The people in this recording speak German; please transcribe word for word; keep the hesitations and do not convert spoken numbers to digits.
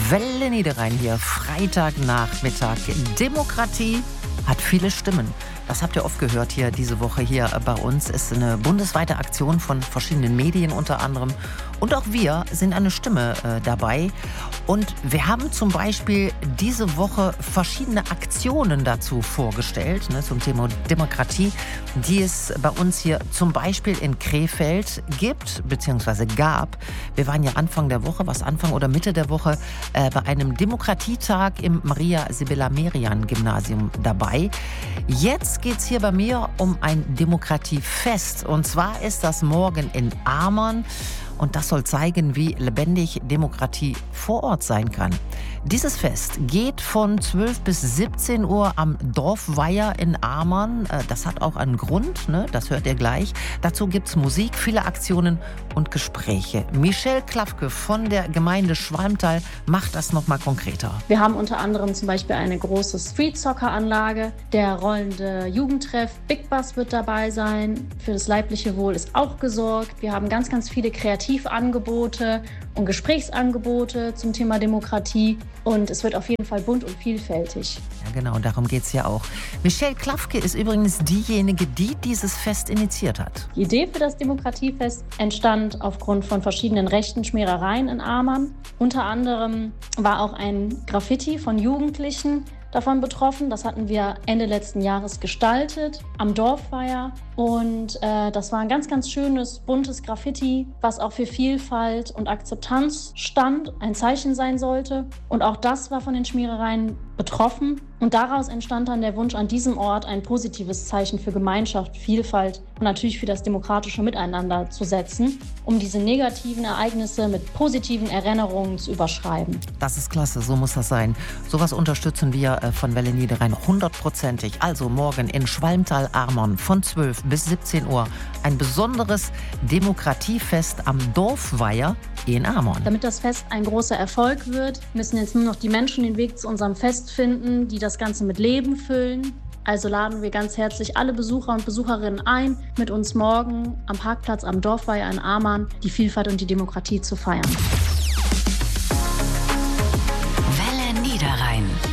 Welle Niederrhein hier, Freitagnachmittag. Demokratie hat viele Stimmen. Das habt ihr oft gehört hier diese Woche hier bei uns. Es ist eine bundesweite Aktion von verschiedenen Medien unter anderem. Und auch wir sind eine Stimme äh, dabei. Und wir haben zum Beispiel diese Woche verschiedene Aktionen dazu vorgestellt, ne, zum Thema Demokratie, die es bei uns hier zum Beispiel in Krefeld gibt, beziehungsweise gab. Wir waren ja Anfang der Woche, was Anfang oder Mitte der Woche, äh, bei einem Demokratietag im Maria-Sibylla-Merian-Gymnasium dabei. Jetzt geht es hier bei mir um ein Demokratiefest. Und zwar ist das morgen in Amern. Und das soll zeigen, wie lebendig Demokratie vor Ort sein kann. Dieses Fest geht von zwölf bis siebzehn Uhr am Dorfweiher in Amern. Das hat auch einen Grund, ne? Das hört ihr gleich. Dazu gibt es Musik, viele Aktionen und Gespräche. Michelle Klafke von der Gemeinde Schwalmtal macht das nochmal konkreter. Wir haben unter anderem zum Beispiel eine große Street-Soccer-Anlage. Der rollende Jugendtreff Big Bass wird dabei sein. Für das leibliche Wohl ist auch gesorgt. Wir haben ganz, ganz viele Kreativangebote und Gesprächsangebote zum Thema Demokratie. Und es wird auf jeden Fall bunt und vielfältig. Ja, genau, darum geht es ja auch. Michelle Klafke ist übrigens diejenige, die dieses Fest initiiert hat. Die Idee für das Demokratiefest entstand aufgrund von verschiedenen rechten Schmärereien in Amern. Unter anderem war auch ein Graffiti von Jugendlichen davon betroffen. Das hatten wir Ende letzten Jahres gestaltet am Dorfweiher. Und äh, das war ein ganz, ganz schönes, buntes Graffiti, was auch für Vielfalt und Akzeptanz stand, ein Zeichen sein sollte. Und auch das war von den Schmierereien betroffen. Und daraus entstand dann der Wunsch, an diesem Ort ein positives Zeichen für Gemeinschaft, Vielfalt und natürlich für das demokratische Miteinander zu setzen, um diese negativen Ereignisse mit positiven Erinnerungen zu überschreiben. Das ist klasse, so muss das sein. Sowas unterstützen wir von Welle Niederrhein hundertprozentig. Also morgen in Schwalmtal-Amern von zwölf bis siebzehn Uhr ein besonderes Demokratiefest am Dorfweiher in Amern. Damit das Fest ein großer Erfolg wird, müssen jetzt nur noch die Menschen den Weg zu unserem Fest finden, die das Ganze mit Leben füllen. Also laden wir ganz herzlich alle Besucher und Besucherinnen ein, mit uns morgen am Parkplatz am Dorfweiher in Amern die Vielfalt und die Demokratie zu feiern. Welle Niederrhein.